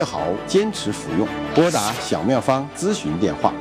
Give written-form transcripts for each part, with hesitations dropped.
好，坚持服用。拨打小妙方咨询电话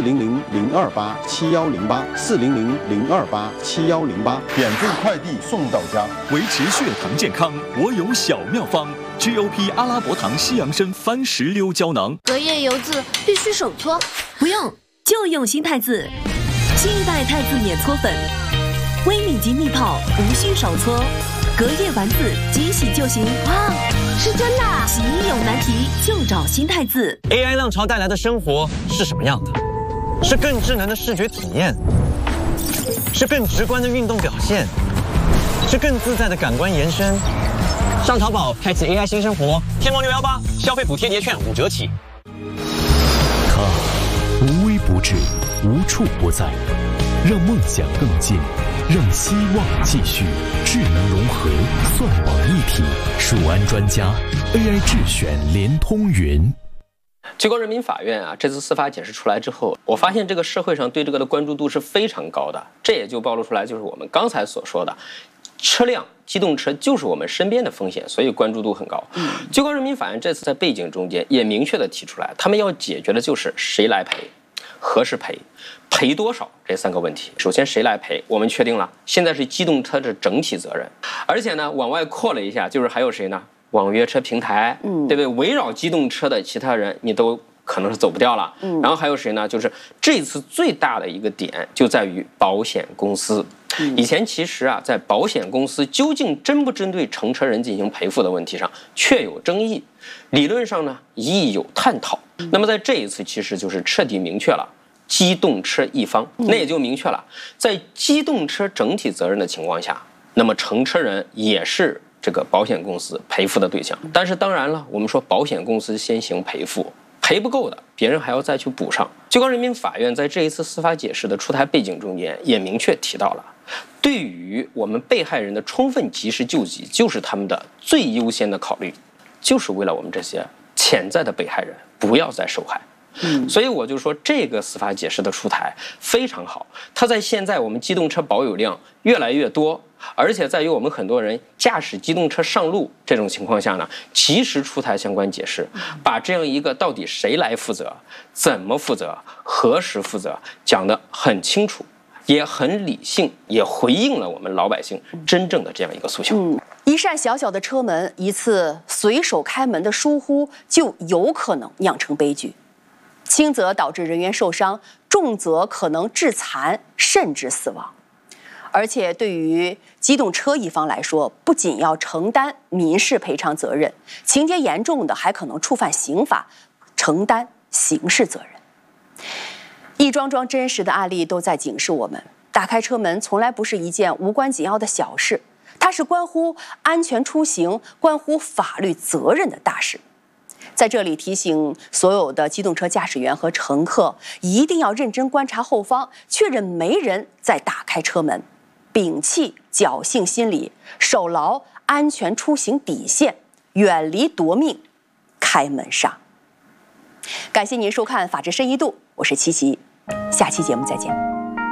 ：400-028-7108，400-028-7108，免费快递送到家。 维持血糖健康，我有小妙方 ：GOP 阿拉伯糖西洋参番石榴胶囊。 隔夜油渍必须手搓， 不用，就用新太子，新一代太子免搓粉，微米级密泡，无需手搓。隔夜丸子即洗就行， 哇，是真的！ 洗衣有难题就找新太子。 AI 浪潮带来的生活是什么样的？是更智能的视觉体验，是更直观的运动表现，是更自在的感官延伸。上淘宝开启 AI 新生活，天猫618消费补贴节券5折起。 它无微不至，无处不在，让梦想更近。让希望继续，智能融合，算网一体，数安专家 AI 智选联通云。 最高人民法院啊，这次司法解释出来之后，我发现这个社会上对这个的关注度是非常高的，这也就暴露出来，就是我们刚才所说的，车辆、机动车就是我们身边的风险，所以关注度很高。最高人民法院这次在背景中间也明确的提出来，他们要解决的就是谁来赔。何时赔，赔多少这3个问题。首先谁来赔，我们确定了，现在是机动车的整体责任，而且呢往外扩了一下，就是还有谁呢？网约车平台，对不对？围绕机动车的其他人你都可能是走不掉了。然后还有谁呢？就是这次最大的一个点就在于保险公司。以前其实啊，在保险公司究竟针不针对乘车人进行赔付的问题上确有争议，理论上呢亦有探讨。那么在这一次其实就是彻底明确了机动车一方，那也就明确了在机动车整体责任的情况下，那么乘车人也是这个保险公司赔付的对象。但是当然了，我们说保险公司先行赔付，赔不够的别人还要再去补上。最高人民法院在这一次司法解释的出台背景中间也明确提到了，对于我们被害人的充分及时救济就是他们的最优先的考虑，就是为了我们这些潜在的被害人不要再受害。所以我就说这个司法解释的出台非常好，它在现在我们机动车保有量越来越多，而且在于我们很多人驾驶机动车上路这种情况下呢，及时出台相关解释，把这样一个到底谁来负责、怎么负责、何时负责讲得很清楚，也很理性，也回应了我们老百姓真正的这样一个诉求。 一扇小小的车门，一次随手开门的疏忽，就有可能酿成悲剧。轻则导致人员受伤，重则可能致残甚至死亡。而且对于机动车一方来说，不仅要承担民事赔偿责任，情节严重的还可能触犯刑法，承担刑事责任。一桩桩真实的案例都在警示我们，打开车门从来不是一件无关紧要的小事，它是关乎安全出行、关乎法律责任的大事。在这里提醒所有的机动车驾驶员和乘客，一定要认真观察后方，确认没人在打开车门，摒弃侥幸心理，守牢安全出行底线，远离夺命开门杀。感谢您收看《法治深一度》，我是琪琪，下期节目再见。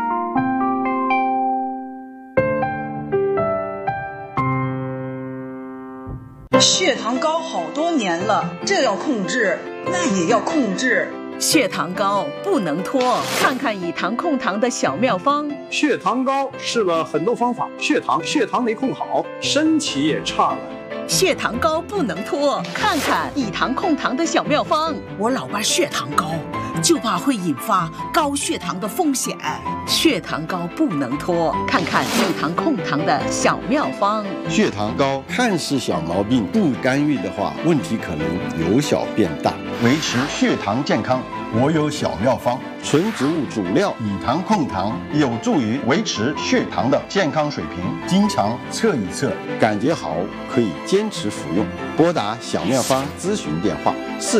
血糖高好多年了，这要控制，那也要控制。 血糖高不能拖，看看以糖控糖的小妙方。 血糖高试了很多方法，血糖没控好，身体也差了。 血糖高不能拖，看看以糖控糖的小妙方。 我老爸血糖高，就怕会引发高血糖的风险。 血糖高不能拖，看看以糖控糖的小妙方。 血糖高看似小毛病，不干预的话，问题可能由小变大。维持血糖健康，我有小妙方。纯植物主料以糖控糖，有助于维持血糖的健康水平。经常测一测，感觉好可以坚持服用。拨打小妙方咨询电话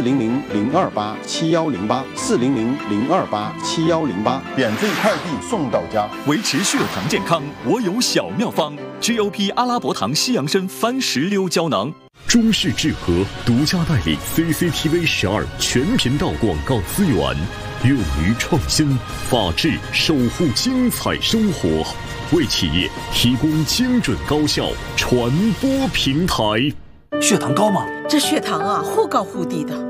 ：400-028-7108，400-028-7108，免费快递送到家。 维持血糖健康，我有小妙方 ：GOP 阿拉伯糖西洋参番石榴胶囊。 中视智和独家代理 CCTV 12全频道广告资源，勇于创新，法治守护精彩生活，为企业提供精准高效传播平台。 血糖高吗？ 这血糖啊，忽高忽低的。